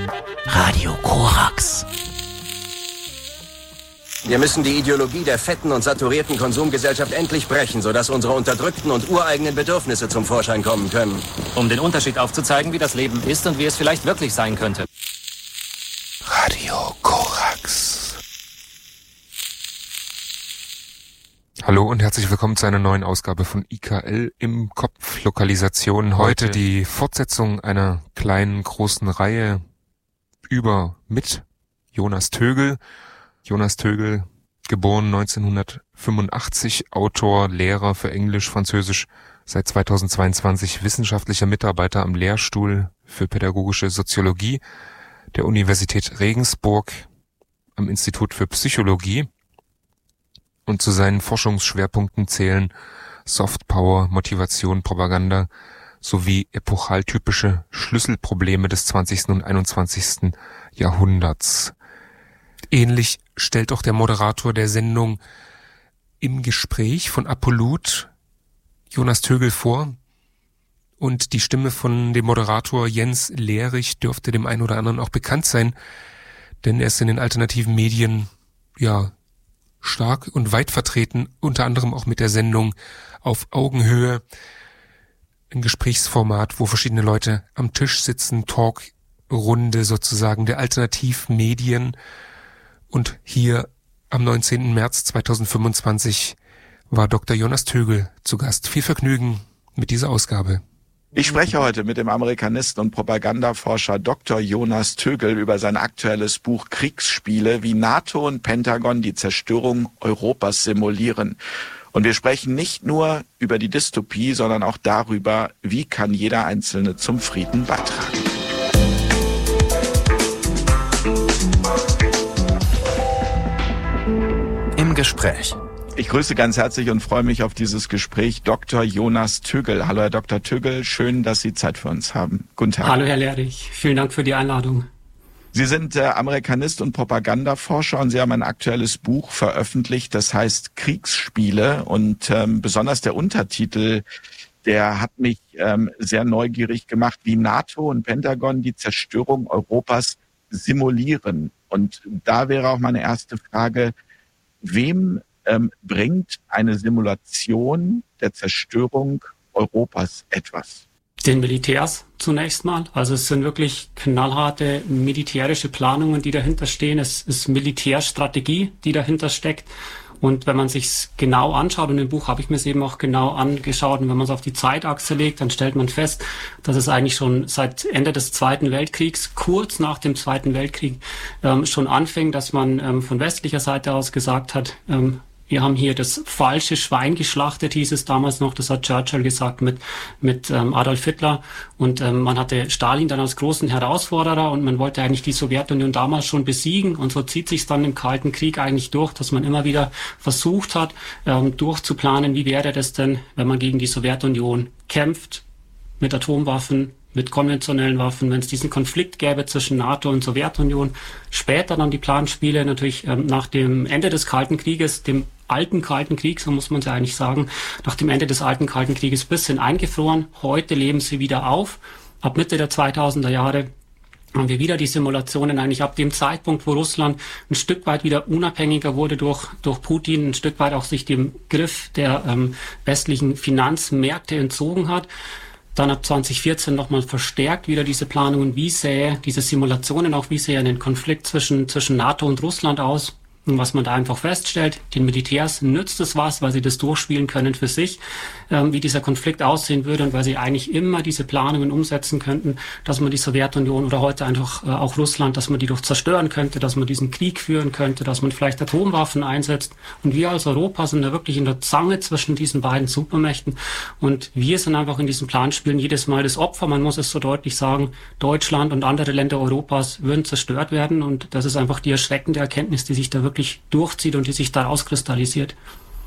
Radio Korax. Wir müssen die Ideologie der fetten und saturierten Konsumgesellschaft endlich brechen, sodass unsere unterdrückten und ureigenen Bedürfnisse zum Vorschein kommen können. Um den Unterschied aufzuzeigen, wie das Leben ist und wie es vielleicht wirklich sein könnte. Radio Korax. Hallo und herzlich willkommen zu einer neuen Ausgabe von IKL im Kopf. Lokalisation. Heute die Fortsetzung einer kleinen, großen Reihe mit Jonas Tögel. Jonas Tögel, geboren 1985, Autor, Lehrer für Englisch, Französisch, seit 2022 wissenschaftlicher Mitarbeiter am Lehrstuhl für pädagogische Soziologie der Universität Regensburg am Institut für Psychologie. Und zu seinen Forschungsschwerpunkten zählen Softpower, Motivation, Propaganda sowie epochaltypische Schlüsselprobleme des 20. und 21. Jahrhunderts. Ähnlich stellt auch der Moderator der Sendung Im Gespräch von Apollut Jonas Tögel vor. Und die Stimme von dem Moderator Jens Lehrich dürfte dem einen oder anderen auch bekannt sein, denn er ist in den alternativen Medien, stark und weit vertreten, unter anderem auch mit der Sendung Auf Augenhöhe, ein Gesprächsformat, wo verschiedene Leute am Tisch sitzen, Talkrunde sozusagen der Alternativmedien. Und hier am 19. März 2025 war Dr. Jonas Tögel zu Gast. Viel Vergnügen mit dieser Ausgabe. Ich spreche heute mit dem Amerikanisten und Propagandaforscher Dr. Jonas Tögel über sein aktuelles Buch Kriegsspiele, wie NATO und Pentagon die Zerstörung Europas simulieren. Und wir sprechen nicht nur über die Dystopie, sondern auch darüber, wie kann jeder Einzelne zum Frieden beitragen. Im Gespräch. Ich grüße ganz herzlich und freue mich auf dieses Gespräch Dr. Jonas Tögel. Hallo Herr Dr. Tögel, schön, dass Sie Zeit für uns haben. Guten Tag. Hallo Herr Lehrich, vielen Dank für die Einladung. Sie sind Amerikanist und Propagandaforscher und Sie haben ein aktuelles Buch veröffentlicht, das heißt Kriegsspiele. Und besonders der Untertitel, der hat mich sehr neugierig gemacht, wie NATO und Pentagon die Zerstörung Europas simulieren. Und da wäre auch meine erste Frage, wem bringt eine Simulation der Zerstörung Europas etwas? Den Militärs zunächst mal. Also es sind wirklich knallharte militärische Planungen, die dahinter stehen. Es ist Militärstrategie, die dahinter steckt. Und wenn man sich's genau anschaut, und im Buch habe ich mir es eben auch genau angeschaut, und wenn man es auf die Zeitachse legt, dann stellt man fest, dass es eigentlich schon seit Ende des Zweiten Weltkriegs, kurz nach dem Zweiten Weltkrieg, schon anfing, dass man von westlicher Seite aus gesagt hat, wir haben hier das falsche Schwein geschlachtet, hieß es damals noch. Das hat Churchill gesagt mit Adolf Hitler. Und man hatte Stalin dann als großen Herausforderer und man wollte eigentlich die Sowjetunion damals schon besiegen. Und so zieht sich dann im Kalten Krieg eigentlich durch, dass man immer wieder versucht hat, durchzuplanen, wie wäre das denn, wenn man gegen die Sowjetunion kämpft, mit Atomwaffen, mit konventionellen Waffen, wenn es diesen Konflikt gäbe zwischen NATO und Sowjetunion. Später dann die Planspiele natürlich nach dem Ende des Kalten Krieges, dem alten Kalten Krieg, so muss man es ja eigentlich sagen, nach dem Ende des alten Kalten Krieges bisschen eingefroren. Heute leben sie wieder auf. Ab Mitte der 2000er Jahre haben wir wieder die Simulationen eigentlich ab dem Zeitpunkt, wo Russland ein Stück weit wieder unabhängiger wurde durch Putin, ein Stück weit auch sich dem Griff der westlichen Finanzmärkte entzogen hat. Dann ab 2014 nochmal verstärkt wieder diese Planungen, diese Simulationen auch, wie sähe ein Konflikt zwischen NATO und Russland aus. Und was man da einfach feststellt, den Militärs nützt es was, weil sie das durchspielen können für sich, wie dieser Konflikt aussehen würde und weil sie eigentlich immer diese Planungen umsetzen könnten, dass man die Sowjetunion oder heute einfach auch Russland, dass man die doch zerstören könnte, dass man diesen Krieg führen könnte, dass man vielleicht Atomwaffen einsetzt. Und wir als Europa sind da wirklich in der Zange zwischen diesen beiden Supermächten. Und wir sind einfach in diesen Planspielen jedes Mal das Opfer. Man muss es so deutlich sagen, Deutschland und andere Länder Europas würden zerstört werden. Und das ist einfach die erschreckende Erkenntnis, die sich da wirklich durchzieht und die sich da auskristallisiert.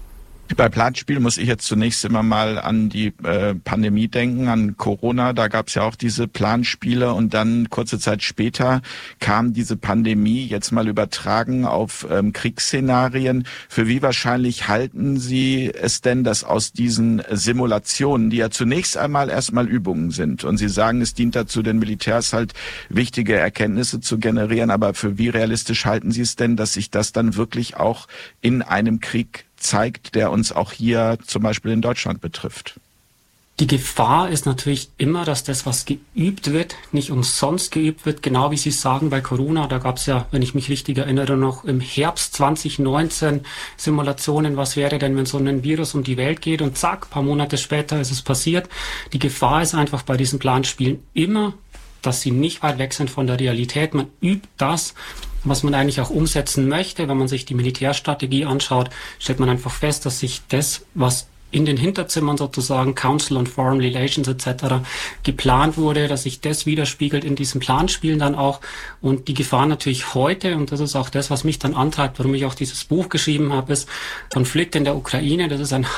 Bei Planspiel muss ich jetzt zunächst immer mal an die Pandemie denken, an Corona. Da gab es ja auch diese Planspiele und dann kurze Zeit später kam diese Pandemie, jetzt mal übertragen auf Kriegsszenarien. Für wie wahrscheinlich halten Sie es denn, dass aus diesen Simulationen, die ja zunächst einmal erstmal Übungen sind, und Sie sagen, es dient dazu, den Militärs halt wichtige Erkenntnisse zu generieren, aber für wie realistisch halten Sie es denn, dass sich das dann wirklich auch in einem Krieg zeigt, der uns auch hier zum Beispiel in Deutschland betrifft? Die Gefahr ist natürlich immer, dass das, was geübt wird, nicht umsonst geübt wird. Genau wie Sie sagen, bei Corona, da gab es ja, wenn ich mich richtig erinnere, noch im Herbst 2019 Simulationen, was wäre denn, wenn so ein Virus um die Welt geht, und zack, ein paar Monate später ist es passiert. Die Gefahr ist einfach bei diesen Planspielen immer, dass sie nicht weit weg sind von der Realität. Man übt das, was man eigentlich auch umsetzen möchte. Wenn man sich die Militärstrategie anschaut, stellt man einfach fest, dass sich das, was in den Hinterzimmern sozusagen, Council on Foreign Relations etc. geplant wurde, dass sich das widerspiegelt in diesen Planspielen dann auch. Und die Gefahr natürlich heute, und das ist auch das, was mich dann antreibt, warum ich auch dieses Buch geschrieben habe, ist Konflikt in der Ukraine. Das ist ein